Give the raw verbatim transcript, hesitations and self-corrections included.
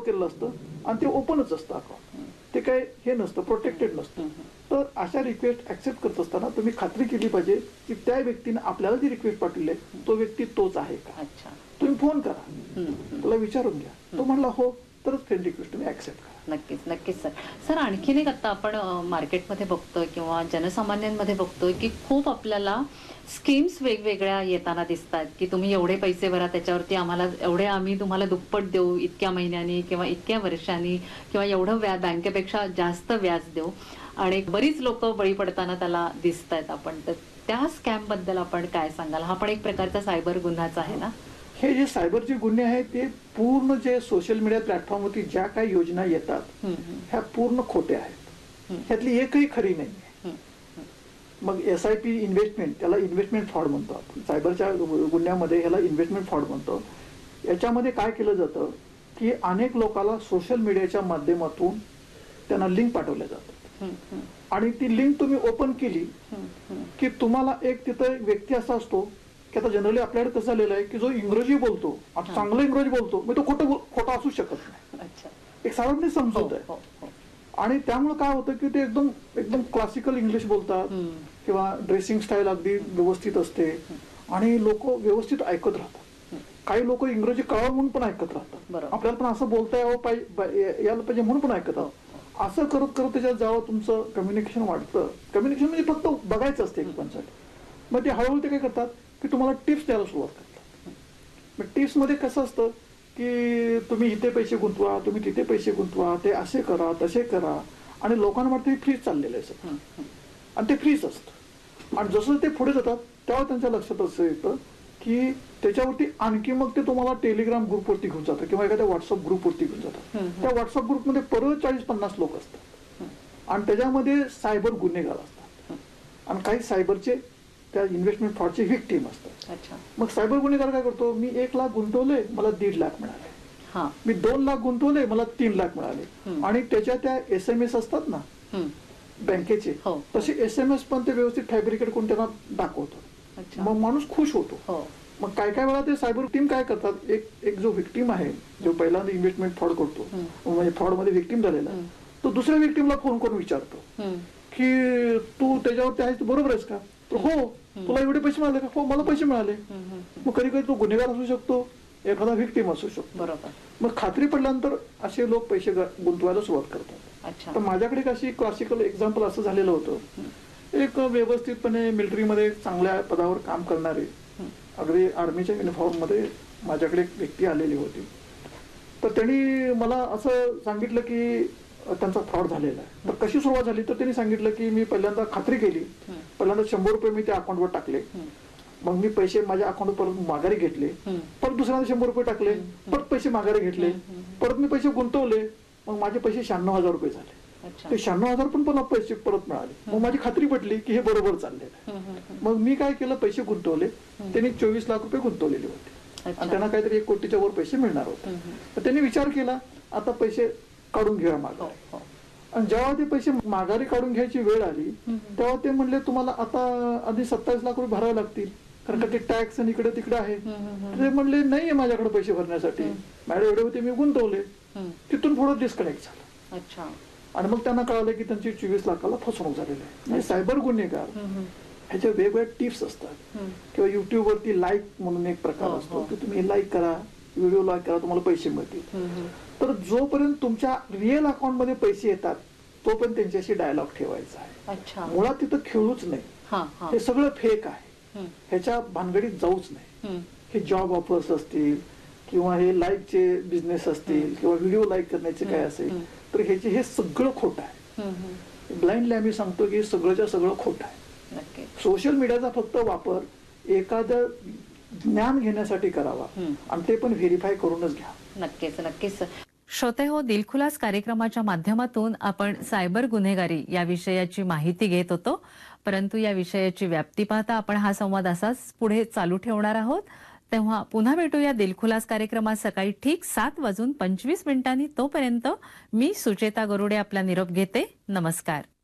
केलेलं असतं आणि ते ओपनच असतं अकाउंट, ते काय हे नसतं, प्रोटेक्टेड नसतं. तर अशा रिक्वेस्ट ऍक्सेप्ट करत असताना तुम्ही खात्री केली पाहिजे की त्या व्यक्तीने आपल्याला जी रिक्वेस्ट पाठवली आहे तो व्यक्ती तोच आहे का. तुम्ही फोन करा, त्याला विचारून घ्या, तो म्हणला हो तरच फ्रेंड रिक्वेस्ट तुम्ही ऍक्सेप्ट करा. नक्कीच नक्कीच सर. सर आणखीन एक आता आपण मार्केटमध्ये बघतोय किंवा जनसामान्यांमध्ये बघतोय की खूप आपल्याला स्कीम्स वेगवेगळ्या येताना दिसतात की तुम्ही एवढे पैसे भरा त्याच्यावरती आम्हाला एवढे आम्ही तुम्हाला दुप्पट देऊ इतक्या महिन्यांनी किंवा इतक्या वर्षांनी किंवा एवढं व्याज बँकेपेक्षा जास्त व्याज देऊ आणि बरीच लोक बळी पडताना त्याला दिसत आहेत. आपण तर त्या स्कॅम बद्दल आपण काय सांगाल? हा पण एक प्रकारचा सायबर गुन्हाच आहे ना. हे जे सायबरचे गुन्हे आहेत ते पूर्ण जे सोशल मीडिया प्लॅटफॉर्मवरती ज्या काही योजना येतात ह्या पूर्ण खोट्या आहेत, ह्यातली एकही खरी नाही. मग एस आय पी इन्व्हेस्टमेंट, त्याला इन्व्हेस्टमेंट फ्रॉड म्हणतो आपण. सायबरच्या गुन्ह्यामध्ये ह्याला इन्व्हेस्टमेंट फ्रॉड म्हणतो. याच्यामध्ये काय केलं जातं की अनेक लोकांना सोशल मीडियाच्या माध्यमातून त्यांना लिंक पाठवल्या जातात आणि ती लिंक तुम्ही ओपन केली की तुम्हाला एक तिथं व्यक्ती असा असतो की आता जनरली आपल्याकडे कसं झालेलं आहे की जो इंग्रजी बोलतो, चांगलं इंग्रजी बोलतो, मग तो खोटं खोटा असू शकत नाही. एक साधारण समजूत आहे. आणि त्यामुळे काय होतं की ते एकदम एकदम क्लासिकल इंग्लिश बोलतात किंवा ड्रेसिंग स्टाईल अगदी व्यवस्थित असते आणि लोक व्यवस्थित ऐकत राहतात. काही लोक इंग्रजी कळावं म्हणून पण ऐकत राहतात, आपल्याला पण असं बोलता यावं पाहिजे यायला पाहिजे म्हणून पण ऐकत राहतात. असं करत करत त्याच्यात जेव्हा तुमचं कम्युनिकेशन वाढतं, कम्युनिकेशन म्हणजे फक्त बघायचं असते एकमेकांसाठी, मग ते हळूहळू ते काय करतात की तुम्हाला टिप्स द्यायला सुरुवात करतात. मग टिप्स मध्ये कसं असतं की तुम्ही इथे पैसे गुंतवा, तुम्ही तिथे पैसे गुंतवा, ते असे करा तसे करा आणि लोकांना वाटतं हे फ्रीज चाललेलं आहे सगळं आणि ते फ्रीज असतं. आणि जसं ते पुढे जातात तेव्हा त्यांच्या लक्षात असं येतं की त्याच्यावरती आणखी मग ते तुम्हाला टेलिग्राम ग्रुपवरती घेऊन जातं किंवा एखाद्या व्हॉट्सअप ग्रुपवरती घेऊन जातात. त्या व्हॉट्सअप ग्रुपमध्ये परत चाळीस पन्नास लोक असतात आणि त्याच्यामध्ये सायबर गुन्हेगार असतात आणि काही सायबरचे त्या इन्व्हेस्टमेंट फ्रॉडचे व्हिक्टीम असतात. मग सायबर गुन्हेगार काय करतो, मी एक लाख गुंतवले मला दीड लाख मिळाले, मी दोन लाख गुंतवले मला तीन लाख मिळाले आणि त्याच्या त्या एस एम एस असतात ना बँकेचे, तसे एस एम एस पण ते व्यवस्थित फॅब्रिकेट करून त्यांना दाखवतात. मग माणूस खुश होतो. मग काय काय वेळा ते सायबर टीम काय करतात, एक एक जो व्हिक्टीम आहे जो पहिल्यांदा इन्व्हेस्टमेंट फ्रॉड करतो म्हणजे फ्रॉड मध्ये व्हिक्टीम झालेला तो दुसऱ्या व्हिक्टीमला फोन करून विचारतो की तू त्याच्यावरती आहेस, तू बरोबर आहेस का, हो तुला एवढे पैसे मिळाले का, हो मला पैसे मिळाले. मग कधी कधी तो गुन्हेगार असू शकतो, एखादा व्हिक्टीम असू शकतो. बरोबर. मग खात्री पडल्यानंतर असे लोक पैसे गुंतवायला सुरुवात करतात. तर माझ्याकडे कशी क्लासिकल एक्झाम्पल असं झालेलं होतं, एक व्यवस्थितपणे मिलिटरीमध्ये चांगल्या पदावर काम करणारे अगदी आर्मीच्या युनिफॉर्म मध्ये माझ्याकडे एक व्यक्ती आलेली होती. तर त्यांनी मला असं सांगितलं की त्यांचा फ्रॉड झालेला आहे. तर कशी सुरुवात झाली तर त्यांनी सांगितलं की मी पहिल्यांदा खात्री केली, पहिल्यांदा शंभर रुपये मी त्या अकाउंटवर टाकले, मग मी पैसे माझ्या अकाउंट परत माघारी घेतले, परत दुसऱ्यांदा शंभर रुपये टाकले, परत पैसे माघारी घेतले, परत मी पैसे गुंतवले, मग माझे पैसे शहाण्णव हजार रुपये झाले. ते शहाण्णव हजार पण मला पैसे परत मिळाले. मग माझी खात्री पटली की हे बरोबर चाललेलं आहे. मग मी काय केलं, पैसे गुंतवले, त्यांनी चोवीस लाख रुपये गुंतवलेले होते आणि त्यांना काहीतरी एक कोटीच्या वर पैसे मिळणार होते. तर त्यांनी विचार केला आता पैसे काढून घेऊया माघारी. आणि जेव्हा ते पैसे माघारी काढून घ्यायची वेळ आली तेव्हा ते म्हणले तुम्हाला आता आधी सत्तावीस लाख रुपये भरावे लागतील कारण का ते टॅक्स आणि इकडे तिकडे आहे. ते म्हणले नाहीये माझ्याकडे पैसे भरण्यासाठी, मॅडम एवढे होते मी गुंतवले. तिथून पुढे डिस्कनेक्ट झालं. अच्छा. आणि मग त्यांना कळालं की त्यांची चोवीस लाखाला फसवणूक झालेली आहे. म्हणजे सायबर गुन्हेगार ह्याच्या वेगवेगळ्या टिप्स असतात किंवा युट्यूब वरती लाईक म्हणून एक प्रकार असतो की तुम्ही लाईक करा, व्हिडिओ लाईक करा, तुम्हाला पैसे मिळतील. तर जोपर्यंत तुमच्या रिअल अकाउंट मध्ये पैसे येतात तोपर्यंत त्यांच्याशी डायलॉग ठेवायचा आहे. मुळात तिथं खेळूच नाही, हे सगळं फेक आहे, ह्याच्या भानगडीत जाऊच नाही. हे जॉब ऑफर्स असतील किंवा हे लाईकचे बिझनेस असतील किंवा व्हिडिओ लाईक करण्याचे काय असेल तर ह्याचे हे सगळं खोटं आहे. ब्लाइंडली आम्ही सांगतो की सगळंच्या सगळं खोटं आहे. सोशल मीडियाचा फक्त वापर एखादं ज्ञान घेण्यासाठी करावा आणि ते पण व्हेरीफाय करूनच घ्या. नक्कीच नक्कीच. श्रोते हो, दिलखुलास कार्यक्रमाच्या माध्यमातून आपण सायबर गुन्हेगारी या विषयाची माहिती घेत होतो, परंतु या विषयाची व्याप्ती पाहता आपण हा संवाद असाच पुढे चालू ठेवणार आहोत. तेव्हा पुन्हा भेटूया दिलखुलास कार्यक्रमात सकाळी ठीक सात वाजून पंचवीस मिनिटांनी. तोपर्यंत मी सुचेता गरुडे आपला निरोप घेते. नमस्कार.